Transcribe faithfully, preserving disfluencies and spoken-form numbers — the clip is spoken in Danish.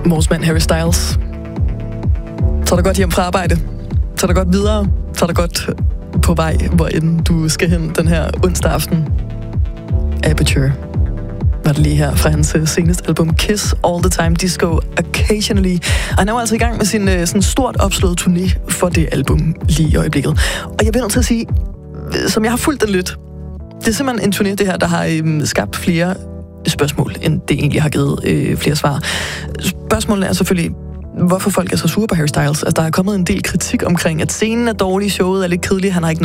Vores mand Harry Styles. Tager dig godt hjem fra arbejde. Tager dig godt videre. Tager dig godt på vej, hvor end du skal hen den her onsdag aften. Aperture var det lige her fra hans seneste album Kiss All The Time Disco Occasionally. Og han er jo altså i gang med sin sådan stort opslået turné for det album lige i øjeblikket. Og jeg bliver nødt til at sige, som jeg har fulgt den lidt, det er simpelthen en turné, det her, der har øhm, skabt flere spørgsmål, end det egentlig har givet øh, flere svar. Spørgsmålet er selvfølgelig, hvorfor folk er så sure på Harry Styles. Altså, der er kommet en del kritik omkring, at scenen er dårlig, showet er lidt kedeligt, han har ikke